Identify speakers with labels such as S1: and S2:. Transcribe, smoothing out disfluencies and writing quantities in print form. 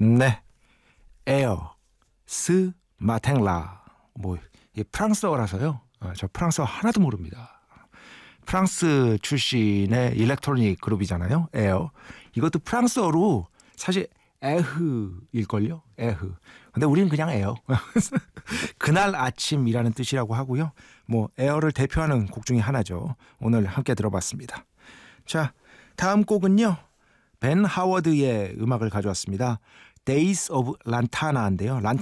S1: 네, 에어, 스, 마탱라. 뭐 프랑스어라서요. 저 프랑스어 하나도 모릅니다. 프랑스 출신의 일렉트로닉 그룹이잖아요. 에어. 이것도 프랑스어로 사실 에흐일걸요. 에흐. 근데 우리는 그냥 에어. 그날 아침이라는 뜻이라고 하고요. 뭐 에어를 대표하는 곡 중에 하나죠. 오늘 함께 들어봤습니다. 자, 다음 곡은요. 벤 하워드의 음악을 가져왔습니다. Days of Lantana인데요.